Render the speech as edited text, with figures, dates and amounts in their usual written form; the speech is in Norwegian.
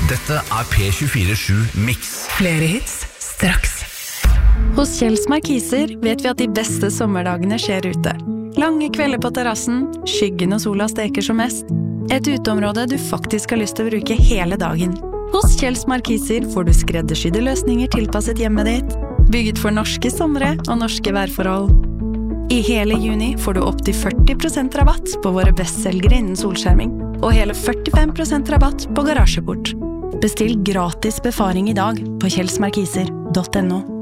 Dette P24/7 Mix. Flere hits, straks. Hos Kjells Markiser vet vi at de beste sommerdagene skjer ute. Lange kvelder på terrassen, skyggen og sola steker som mest. Et uteområde du faktisk har lyst til å bruke hele dagen. Hos Kjells Markiser får du skreddersydde løsninger tilpasset hjemmet ditt, bygget for norske somre og norske værforhold. I hele juni får du opp til 40% rabatt på våre bestselgere innen solskjerming, og hele 45% rabatt på garasjeport. Bestill gratis befaring i dag på kjellsmarkiser.no.